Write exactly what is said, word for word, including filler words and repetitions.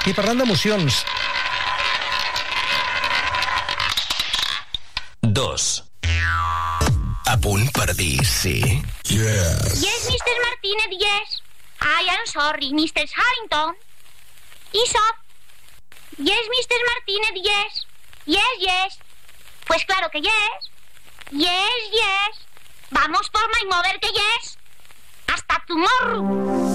I parlant d'emocions... Dos. A punt per dir sí? Yes. Yes, mister Martínez, yes. I am sorry, mister Harrington. Is up. Yes, mister Martínez, yes. Yes, yes. Pues claro que yes. Yes, yes. Vamos por my mother que yes. Hasta tomorrow.